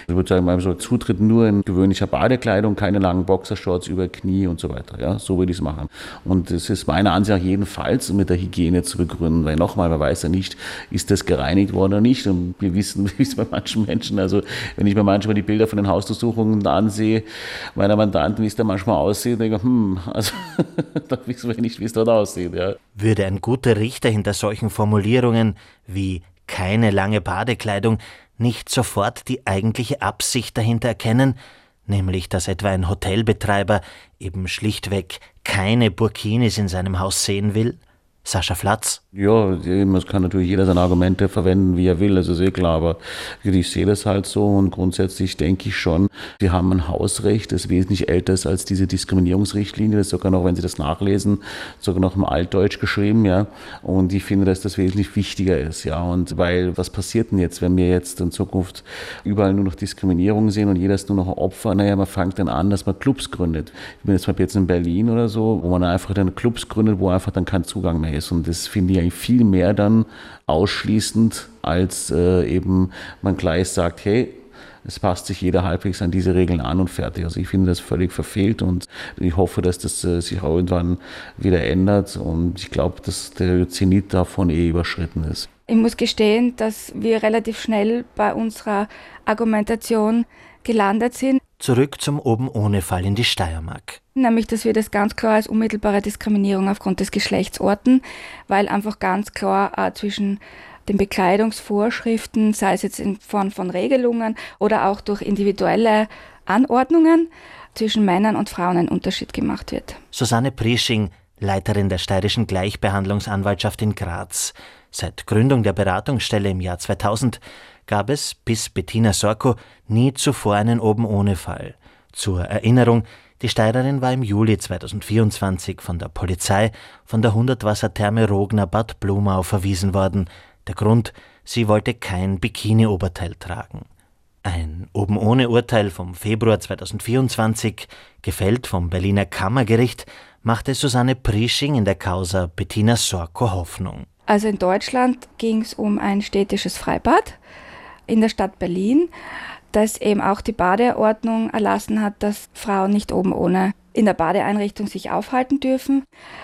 Ich würde sagen, so Zutritt nur in gewöhnlicher Badekleidung, keine langen Boxershorts über Knie und so weiter. Ja, so würde ich es machen. Und es ist meiner Ansicht nach jedenfalls mit der Hygiene zu begründen, weil nochmal, man weiß ja nicht, ist das gereinigt worden oder nicht. Und wir wissen, wie es bei manchen Menschen, also wenn ich mir manchmal die Bilder von den Hausdurchsuchungen ansehe, meiner Mandanten, wie es da manchmal aussieht, denke ich, also da wissen wir nicht, wie es dort aussieht. Ja. Würde ein guter Richter hinter solchen Formulierungen wie keine lange Badekleidung nicht sofort die eigentliche Absicht dahinter erkennen, nämlich dass etwa ein Hotelbetreiber eben schlichtweg keine Burkinis in seinem Haus sehen will? Sascha Flatz? Ja, es kann natürlich jeder seine Argumente verwenden, wie er will, das ist eh klar, aber ich sehe das halt so und grundsätzlich denke ich schon, wir haben ein Hausrecht, das wesentlich älter ist als diese Diskriminierungsrichtlinie, das ist sogar noch, wenn Sie das nachlesen, sogar noch im Altdeutsch geschrieben, ja, und ich finde, dass das wesentlich wichtiger ist, ja, und weil, was passiert denn jetzt, wenn wir jetzt in Zukunft überall nur noch Diskriminierung sehen und jeder ist nur noch ein Opfer, naja, man fängt dann an, dass man Clubs gründet. Ich bin jetzt in Berlin oder so, wo man einfach dann Clubs gründet, wo einfach dann kein Zugang mehr ist. Und das finde ich eigentlich viel mehr dann ausschließend, als eben man gleich sagt, hey, es passt sich jeder halbwegs an diese Regeln an und fertig. Also ich finde das völlig verfehlt und ich hoffe, dass das sich auch irgendwann wieder ändert und ich glaube, dass der Zenit davon überschritten ist. Ich muss gestehen, dass wir relativ schnell bei unserer Argumentation gelandet sind. Zurück zum Oben-ohne-Fall in die Steiermark. Nämlich, dass wir das ganz klar als unmittelbare Diskriminierung aufgrund des Geschlechts orten, weil einfach ganz klar zwischen den Bekleidungsvorschriften, sei es jetzt in Form von Regelungen oder auch durch individuelle Anordnungen, zwischen Männern und Frauen ein Unterschied gemacht wird. Susanne Priesching, Leiterin der Steirischen Gleichbehandlungsanwaltschaft in Graz. Seit Gründung der Beratungsstelle im Jahr 2000 gab es bis Bettina Sorko nie zuvor einen Oben-ohne-Fall. Zur Erinnerung, die Steirerin war im Juli 2024 von der Polizei von der Hundertwassertherme Rogner Bad Blumau verwiesen worden. Der Grund, sie wollte kein Bikini-Oberteil tragen. Ein Oben-ohne-Urteil vom Februar 2024, gefällt vom Berliner Kammergericht, machte Susanne Priesching in der Causa Bettina Sorko Hoffnung. Also in Deutschland ging es um ein städtisches Freibad in der Stadt Berlin, das eben auch die Badeordnung erlassen hat, dass Frauen nicht oben ohne in der Badeeinrichtung sich aufhalten dürfen.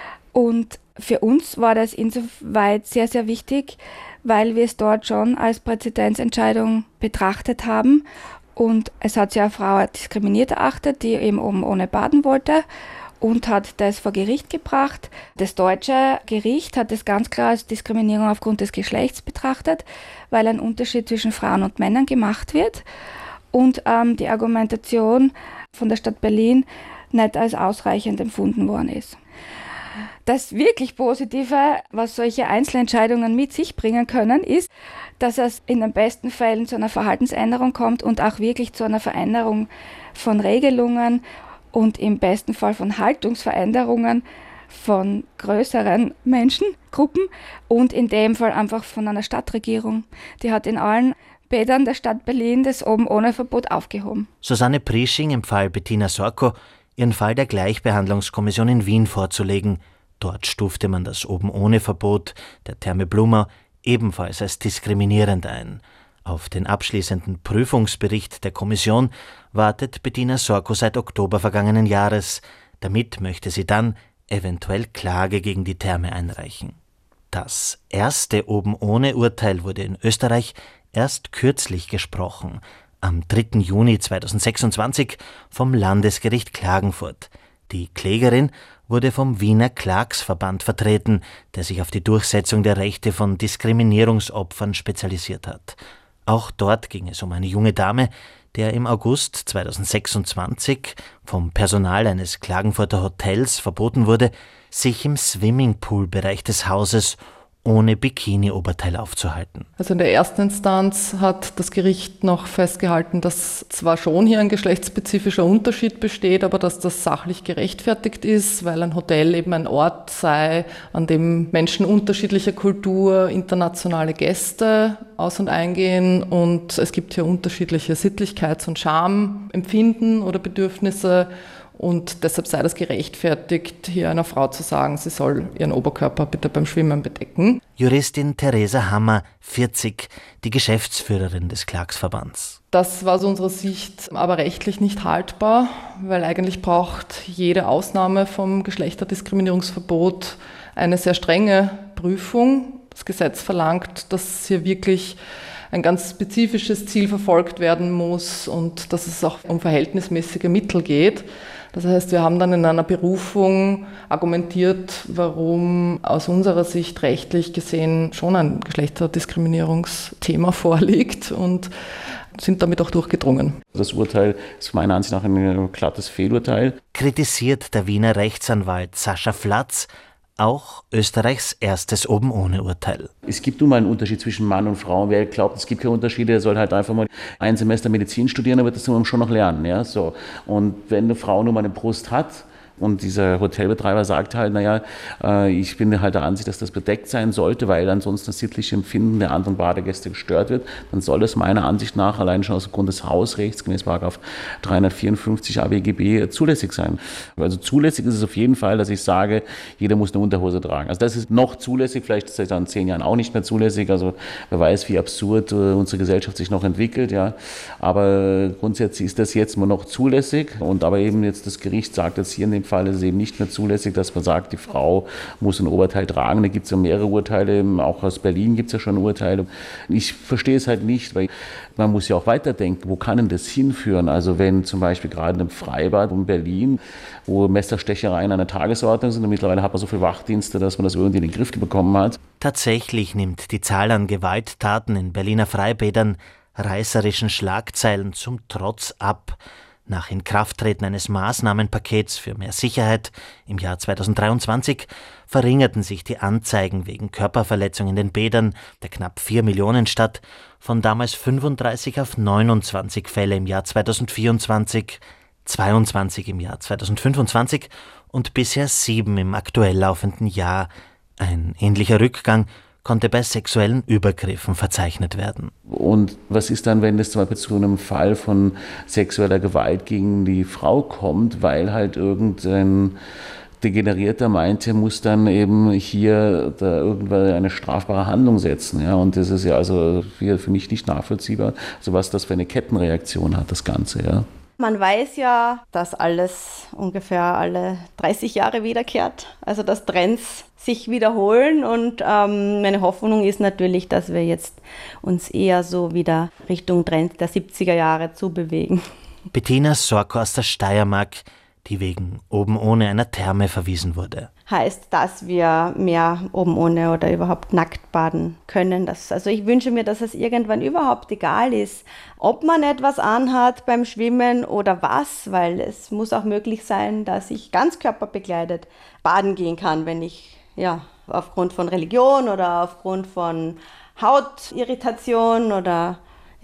Und für uns war das insoweit sehr, sehr wichtig, weil wir es dort schon als Präzedenzentscheidung betrachtet haben. Und es hat sich eine Frau diskriminiert erachtet, die eben oben ohne baden wollte und hat das vor Gericht gebracht. Das deutsche Gericht hat das ganz klar als Diskriminierung aufgrund des Geschlechts betrachtet, weil ein Unterschied zwischen Frauen und Männern gemacht wird und die Argumentation von der Stadt Berlin nicht als ausreichend empfunden worden ist. Das wirklich Positive, was solche Einzelentscheidungen mit sich bringen können, ist, dass es in den besten Fällen zu einer Verhaltensänderung kommt und auch wirklich zu einer Veränderung von Regelungen und im besten Fall von Haltungsveränderungen von größeren Menschengruppen und in dem Fall einfach von einer Stadtregierung. Die hat in allen Bädern der Stadt Berlin das Oben-ohne-Verbot aufgehoben. Susanne Priesching empfahl Bettina Sorko, ihren Fall der Gleichbehandlungskommission in Wien vorzulegen. Dort stufte man das Oben-ohne-Verbot der Therme Blumau ebenfalls als diskriminierend ein. Auf den abschließenden Prüfungsbericht der Kommission wartet Bettina Sorko seit Oktober vergangenen Jahres. Damit möchte sie dann eventuell Klage gegen die Therme einreichen. Das erste Oben-ohne-Urteil wurde in Österreich erst kürzlich gesprochen, am 3. Juni 2026 vom Landesgericht Klagenfurt. Die Klägerin wurde vom Wiener Klagsverband vertreten, der sich auf die Durchsetzung der Rechte von Diskriminierungsopfern spezialisiert hat. Auch dort ging es um eine junge Dame, der im August 2026 vom Personal eines Klagenfurter Hotels verboten wurde, sich im Swimmingpool-Bereich des Hauses ohne Bikini-Oberteil aufzuhalten. Also in der ersten Instanz hat das Gericht noch festgehalten, dass zwar schon hier ein geschlechtsspezifischer Unterschied besteht, aber dass das sachlich gerechtfertigt ist, weil ein Hotel eben ein Ort sei, an dem Menschen unterschiedlicher Kultur, internationale Gäste aus- und eingehen und es gibt hier unterschiedliche Sittlichkeits- und Schamempfinden oder Bedürfnisse. Und deshalb sei das gerechtfertigt, hier einer Frau zu sagen, sie soll ihren Oberkörper bitte beim Schwimmen bedecken. Juristin Theresa Hammer, 40, die Geschäftsführerin des Klagsverbands. Das war aus unserer Sicht aber rechtlich nicht haltbar, weil eigentlich braucht jede Ausnahme vom Geschlechterdiskriminierungsverbot eine sehr strenge Prüfung. Das Gesetz verlangt, dass hier wirklich ein ganz spezifisches Ziel verfolgt werden muss und dass es auch um verhältnismäßige Mittel geht. Das heißt, wir haben dann in einer Berufung argumentiert, warum aus unserer Sicht rechtlich gesehen schon ein Geschlechterdiskriminierungsthema vorliegt und sind damit auch durchgedrungen. Das Urteil ist meiner Ansicht nach ein glattes Fehlurteil. Kritisiert der Wiener Rechtsanwalt Sascha Flatz auch Österreichs erstes Oben-ohne-Urteil. Es gibt nun mal einen Unterschied zwischen Mann und Frau. Wer glaubt, es gibt keine Unterschiede, der soll halt einfach mal ein Semester Medizin studieren, aber das schon noch lernen. Ja? So. Und wenn eine Frau nun mal eine Brust hat, und dieser Hotelbetreiber sagt halt, naja, ich bin halt der Ansicht, dass das bedeckt sein sollte, weil ansonsten das sittliche Empfinden der anderen Badegäste gestört wird, dann soll das meiner Ansicht nach allein schon aus Grund des Hausrechts gemäß § 354 AWGB zulässig sein. Also zulässig ist es auf jeden Fall, dass ich sage, jeder muss eine Unterhose tragen. Also das ist noch zulässig, vielleicht ist das dann in 10 Jahren auch nicht mehr zulässig. Also wer weiß, wie absurd unsere Gesellschaft sich noch entwickelt. Ja. Aber grundsätzlich ist das jetzt immer noch zulässig. Und aber eben jetzt das Gericht sagt jetzt hier in dem Fall ist es eben nicht mehr zulässig, dass man sagt, die Frau muss ein Oberteil tragen. Da gibt es ja mehrere Urteile, auch aus Berlin gibt es ja schon Urteile. Ich verstehe es halt nicht, weil man muss ja auch weiterdenken, wo kann denn das hinführen? Also wenn zum Beispiel gerade im Freibad in Berlin, wo Messerstechereien an der Tagesordnung sind und mittlerweile hat man so viele Wachdienste, dass man das irgendwie in den Griff bekommen hat. Tatsächlich nimmt die Zahl an Gewalttaten in Berliner Freibädern reißerischen Schlagzeilen zum Trotz ab. Nach Inkrafttreten eines Maßnahmenpakets für mehr Sicherheit im Jahr 2023 verringerten sich die Anzeigen wegen Körperverletzung in den Bädern der knapp 4 Millionen Stadt von damals 35 auf 29 Fälle im Jahr 2024, 22 im Jahr 2025 und bisher 7 im aktuell laufenden Jahr. Ein ähnlicher Rückgang konnte bei sexuellen Übergriffen verzeichnet werden. Und was ist dann, wenn es zum Beispiel zu einem Fall von sexueller Gewalt gegen die Frau kommt, weil halt irgendein Degenerierter meint, er muss dann eben hier da irgendwann eine strafbare Handlung setzen. Ja? Und das ist ja also für mich nicht nachvollziehbar, also was das für eine Kettenreaktion hat, das Ganze. Ja. Man weiß ja, dass alles ungefähr alle 30 Jahre wiederkehrt, also dass Trends sich wiederholen und meine Hoffnung ist natürlich, dass wir jetzt uns eher so wieder Richtung Trend der 70er Jahre zubewegen. Bettina Sorko aus der Steiermark, die wegen oben ohne einer Therme verwiesen wurde. Heißt, dass wir mehr oben ohne oder überhaupt nackt baden können. Also ich wünsche mir, dass es irgendwann überhaupt egal ist, ob man etwas anhat beim Schwimmen oder was, weil es muss auch möglich sein, dass ich ganzkörperbekleidet baden gehen kann, wenn ich aufgrund von Religion oder aufgrund von Hautirritation oder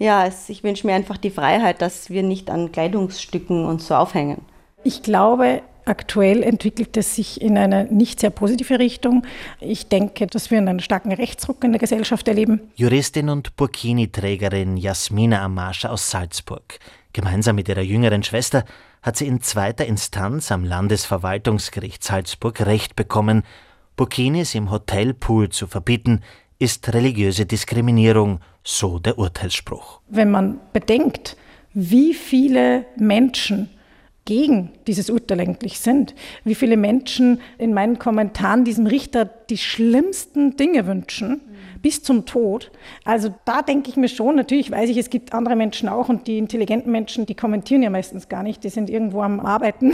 ich wünsche mir einfach die Freiheit, dass wir nicht an Kleidungsstücken uns so aufhängen. Ich glaube, aktuell entwickelt es sich in eine nicht sehr positive Richtung. Ich denke, dass wir einen starken Rechtsruck in der Gesellschaft erleben. Juristin und Burkini-Trägerin Jasmina Amascha aus Salzburg. Gemeinsam mit ihrer jüngeren Schwester hat sie in 2. Instanz am Landesverwaltungsgericht Salzburg Recht bekommen. Burkinis im Hotelpool zu verbieten, ist religiöse Diskriminierung, so der Urteilsspruch. Wenn man bedenkt, wie viele Menschen gegen dieses Urteil eigentlich sind, wie viele Menschen in meinen Kommentaren diesem Richter die schlimmsten Dinge wünschen, bis zum Tod. Also da denke ich mir schon, natürlich weiß ich, es gibt andere Menschen auch und die intelligenten Menschen, die kommentieren ja meistens gar nicht, die sind irgendwo am Arbeiten.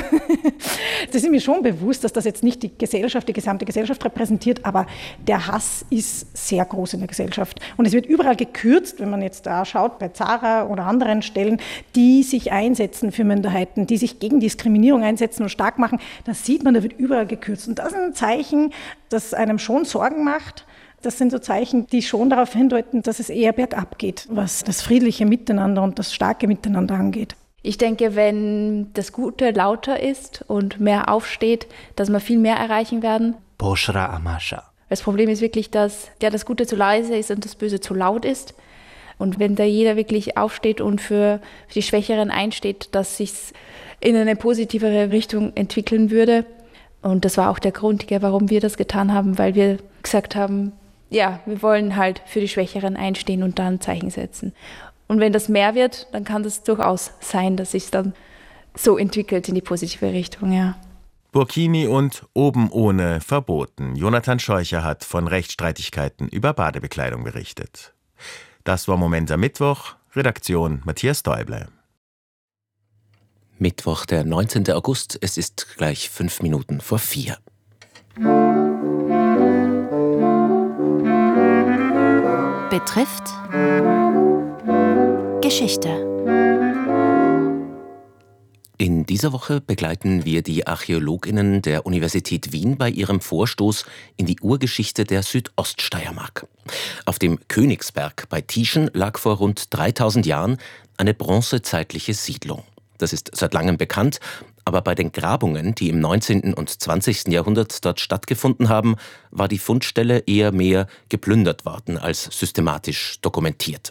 Das ist mir schon bewusst, dass das jetzt nicht die gesamte Gesellschaft repräsentiert, aber der Hass ist sehr groß in der Gesellschaft. Und es wird überall gekürzt, wenn man jetzt da schaut, bei Zara oder anderen Stellen, die sich einsetzen für Minderheiten, die sich gegen Diskriminierung einsetzen und stark machen. Das sieht man, da wird überall gekürzt. Und das ist ein Zeichen, das einem schon Sorgen macht. Das sind so Zeichen, die schon darauf hindeuten, dass es eher bergab geht, was das friedliche Miteinander und das starke Miteinander angeht. Ich denke, wenn das Gute lauter ist und mehr aufsteht, dass wir viel mehr erreichen werden. Boshra Amascha. Das Problem ist wirklich, dass das Gute zu leise ist und das Böse zu laut ist. Und wenn da jeder wirklich aufsteht und für die Schwächeren einsteht, dass sich in eine positivere Richtung entwickeln würde. Und das war auch der Grund, warum wir das getan haben, weil wir gesagt haben, ja, wir wollen halt für die Schwächeren einstehen und da ein Zeichen setzen. Und wenn das mehr wird, dann kann das durchaus sein, dass sich dann so entwickelt in die positive Richtung, ja. Burkini und Oben ohne verboten. Jonathan Scheucher hat von Rechtsstreitigkeiten über Badebekleidung berichtet. Das war Moment am Mittwoch. Redaktion Matthias Däuble. Mittwoch, der 19. August. Es ist gleich 5 Minuten vor 4. Betrifft Geschichte. In dieser Woche begleiten wir die ArchäologInnen der Universität Wien bei ihrem Vorstoß in die Urgeschichte der Südoststeiermark. Auf dem Königsberg bei Tieschen lag vor rund 3000 Jahren eine bronzezeitliche Siedlung. Das ist seit langem bekannt, aber bei den Grabungen, die im 19. und 20. Jahrhundert dort stattgefunden haben, war die Fundstelle eher mehr geplündert worden als systematisch dokumentiert.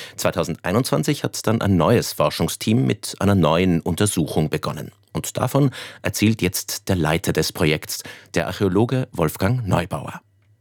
2021 hat dann ein neues Forschungsteam mit einer neuen Untersuchung begonnen. Und davon erzählt jetzt der Leiter des Projekts, der Archäologe Wolfgang Neubauer.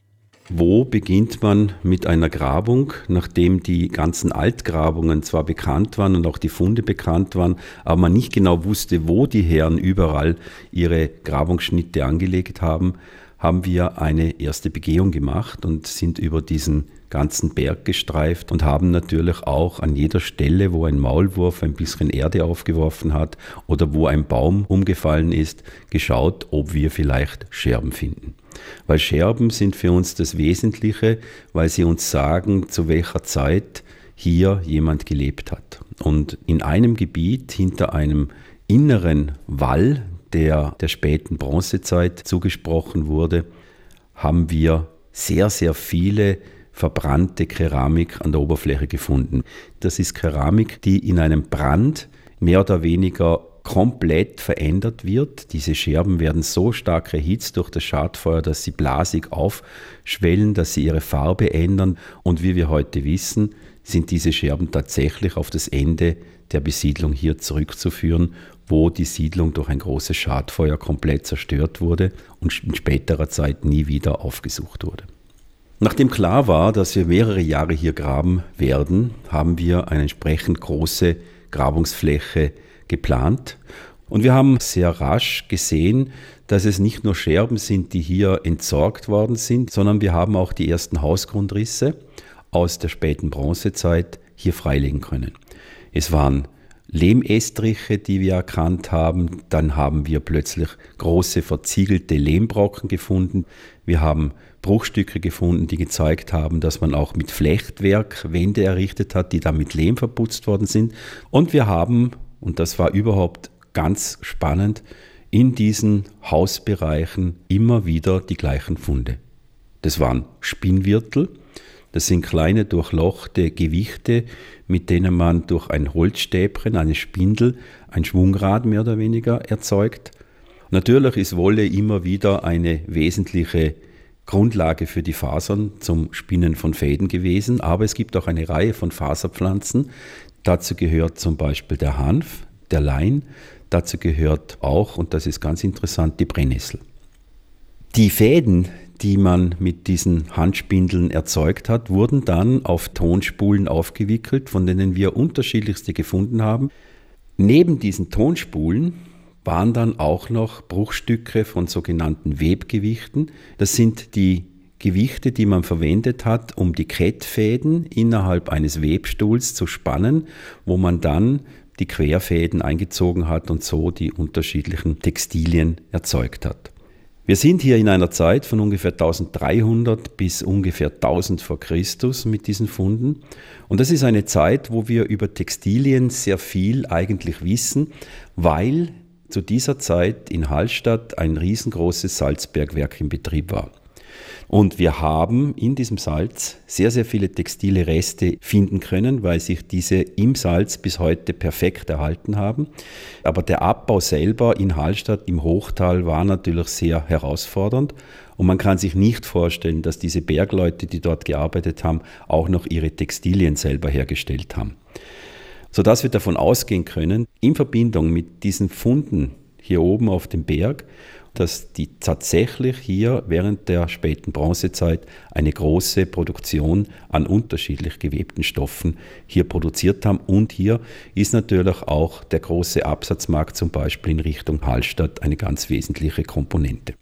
Wo beginnt man mit einer Grabung, nachdem die ganzen Altgrabungen zwar bekannt waren und auch die Funde bekannt waren, aber man nicht genau wusste, wo die Herren überall ihre Grabungsschnitte angelegt haben, haben wir eine erste Begehung gemacht und sind über diesen ganzen Berg gestreift und haben natürlich auch an jeder Stelle, wo ein Maulwurf ein bisschen Erde aufgeworfen hat oder wo ein Baum umgefallen ist, geschaut, ob wir vielleicht Scherben finden. Weil Scherben sind für uns das Wesentliche, weil sie uns sagen, zu welcher Zeit hier jemand gelebt hat. Und in einem Gebiet hinter einem inneren Wall, der späten Bronzezeit zugesprochen wurde, haben wir sehr, sehr viele verbrannte Keramik an der Oberfläche gefunden. Das ist Keramik, die in einem Brand mehr oder weniger komplett verändert wird. Diese Scherben werden so stark erhitzt durch das Schadfeuer, dass sie blasig aufschwellen, dass sie ihre Farbe ändern. Und wie wir heute wissen, sind diese Scherben tatsächlich auf das Ende der Besiedlung hier zurückzuführen, wo die Siedlung durch ein großes Schadfeuer komplett zerstört wurde und in späterer Zeit nie wieder aufgesucht wurde. Nachdem klar war, dass wir mehrere Jahre hier graben werden, haben wir eine entsprechend große Grabungsfläche geplant. Und wir haben sehr rasch gesehen, dass es nicht nur Scherben sind, die hier entsorgt worden sind, sondern wir haben auch die ersten Hausgrundrisse aus der späten Bronzezeit hier freilegen können. Es waren Lehmestriche, die wir erkannt haben. Dann haben wir plötzlich große verziegelte Lehmbrocken gefunden. Wir haben Bruchstücke gefunden, die gezeigt haben, dass man auch mit Flechtwerk Wände errichtet hat, die dann mit Lehm verputzt worden sind. Und wir haben, und das war überhaupt ganz spannend, in diesen Hausbereichen immer wieder die gleichen Funde. Das waren Spinnwirtel, das sind kleine durchlochte Gewichte, mit denen man durch ein Holzstäbchen, eine Spindel, ein Schwungrad mehr oder weniger erzeugt. Natürlich ist Wolle immer wieder eine wesentliche Grundlage für die Fasern zum Spinnen von Fäden gewesen, aber es gibt auch eine Reihe von Faserpflanzen. Dazu gehört zum Beispiel der Hanf, der Lein, dazu gehört auch, und das ist ganz interessant, die Brennnessel. Die Fäden, die man mit diesen Handspindeln erzeugt hat, wurden dann auf Tonspulen aufgewickelt, von denen wir unterschiedlichste gefunden haben. Neben diesen Tonspulen waren dann auch noch Bruchstücke von sogenannten Webgewichten. Das sind die Gewichte, die man verwendet hat, um die Kettfäden innerhalb eines Webstuhls zu spannen, wo man dann die Querfäden eingezogen hat und so die unterschiedlichen Textilien erzeugt hat. Wir sind hier in einer Zeit von ungefähr 1300 bis ungefähr 1000 vor Christus mit diesen Funden. Und das ist eine Zeit, wo wir über Textilien sehr viel eigentlich wissen, weil zu dieser Zeit in Hallstatt ein riesengroßes Salzbergwerk in Betrieb war. Und wir haben in diesem Salz sehr, sehr viele textile Reste finden können, weil sich diese im Salz bis heute perfekt erhalten haben. Aber der Abbau selber in Hallstatt im Hochtal war natürlich sehr herausfordernd. Und man kann sich nicht vorstellen, dass diese Bergleute, die dort gearbeitet haben, auch noch ihre Textilien selber hergestellt haben. Sodass wir davon ausgehen können, in Verbindung mit diesen Funden hier oben auf dem Berg, dass die tatsächlich hier während der späten Bronzezeit eine große Produktion an unterschiedlich gewebten Stoffen hier produziert haben. Und hier ist natürlich auch der große Absatzmarkt zum Beispiel in Richtung Hallstatt eine ganz wesentliche Komponente.